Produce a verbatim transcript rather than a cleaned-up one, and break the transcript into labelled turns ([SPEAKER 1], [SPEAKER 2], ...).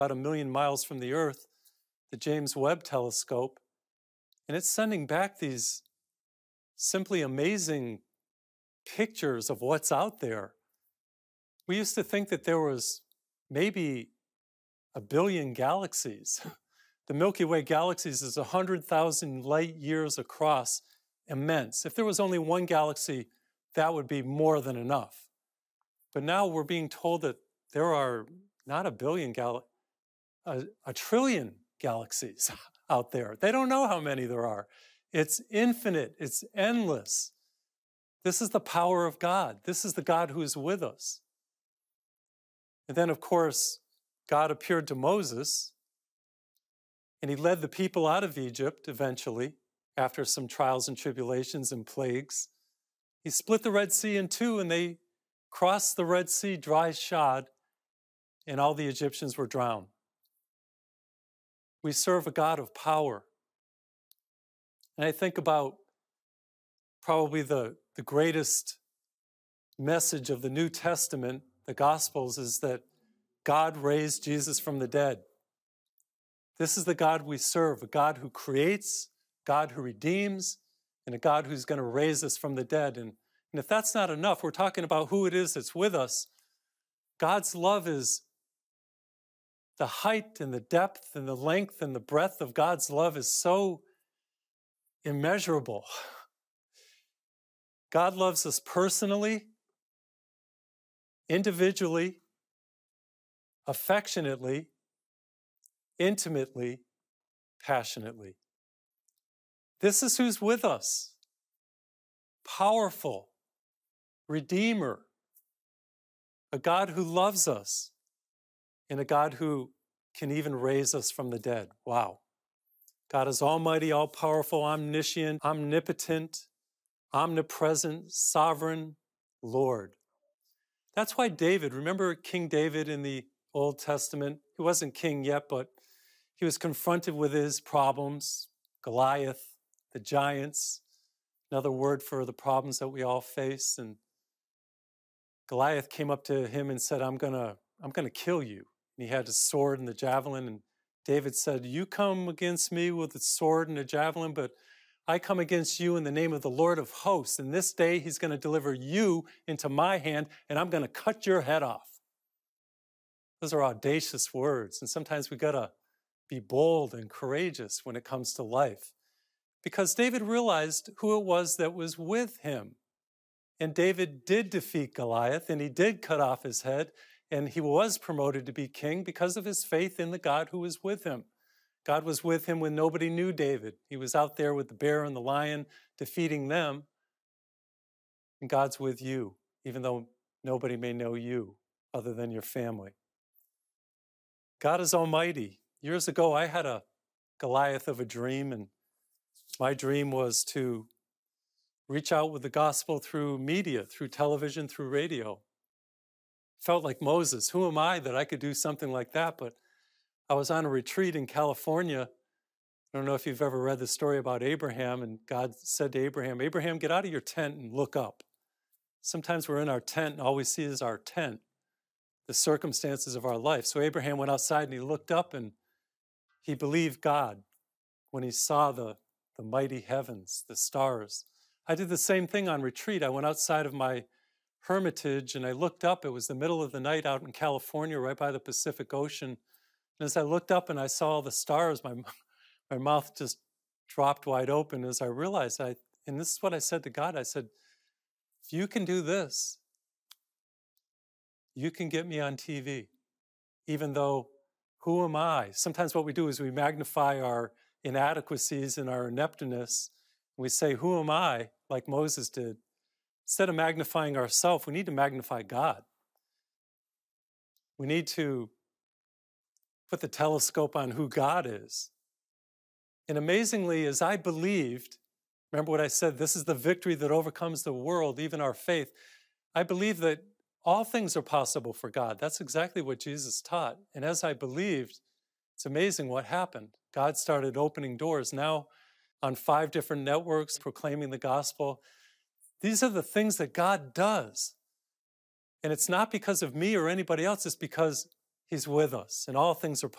[SPEAKER 1] about a million miles from the Earth, the James Webb Telescope, and it's sending back these simply amazing pictures of what's out there. We used to think that there was maybe a billion galaxies. The Milky Way galaxies is one hundred thousand light years across, immense. If there was only one galaxy, that would be more than enough. But now we're being told that there are not a billion gal, a, a trillion galaxies out there. They don't know how many there are. It's infinite, it's endless. This is the power of God. This is the God who is with us. And then, of course, God appeared to Moses, and he led the people out of Egypt eventually, after some trials and tribulations and plagues. He split the Red Sea in two, and they crossed the Red Sea dry shod, and all the Egyptians were drowned. We serve a God of power. And I think about probably the, the greatest message of the New Testament, the Gospels, is that God raised Jesus from the dead. This is the God we serve, a God who creates, God who redeems, and a God who's going to raise us from the dead. And, and if that's not enough, we're talking about who it is that's with us. God's love is the height and the depth and the length and the breadth of God's love is so immeasurable. God loves us personally, individually, affectionately, intimately, passionately. This is who's with us. Powerful, Redeemer, a God who loves us, and a God who can even raise us from the dead. Wow. God is almighty, all-powerful, omniscient, omnipotent, omnipresent, sovereign, Lord. That's why David, remember King David in the Old Testament? He wasn't king yet, but he was confronted with his problems, Goliath, the giants, another word for the problems that we all face. And Goliath came up to him and said, I'm gonna, I'm gonna kill you. And he had his sword and the javelin, and David said, you come against me with a sword and a javelin, but I come against you in the name of the Lord of hosts. And this day he's going to deliver you into my hand, and I'm going to cut your head off. Those are audacious words. And sometimes we got to be bold and courageous when it comes to life, because David realized who it was that was with him. And David did defeat Goliath, and he did cut off his head, and he was promoted to be king because of his faith in the God who was with him. God was with him when nobody knew David. He was out there with the bear and the lion, defeating them. And God's with you, even though nobody may know you other than your family. God is almighty. Years ago, I had a Goliath of a dream, and my dream was to reach out with the gospel through media, through television, through radio. Felt like Moses. Who am I that I could do something like that? But I was on a retreat in California. I don't know if you've ever read the story about Abraham, and God said to Abraham, Abraham, get out of your tent and look up. Sometimes we're in our tent and all we see is our tent, the circumstances of our life. So Abraham went outside and he looked up, and he believed God when he saw the, the mighty heavens, the stars. I did the same thing on retreat. I went outside of my hermitage and I looked up. It was the middle of the night out in California, right by the Pacific Ocean. And as I looked up and I saw all the stars, my, my mouth just dropped wide open as I realized, I, and this is what I said to God, I said, if you can do this, you can get me on T V, even though, who am I? Sometimes what we do is we magnify our inadequacies and our ineptness. We say, who am I, like Moses did. Instead of magnifying ourselves, we need to magnify God. We need to put the telescope on who God is. And amazingly, as I believed, remember what I said, this is the victory that overcomes the world, even our faith. I believe that all things are possible for God. That's exactly what Jesus taught. And as I believed, it's amazing what happened. God started opening doors. Now on five different networks proclaiming the gospel. These are the things that God does. And it's not because of me or anybody else, it's because he's with us and all things are possible.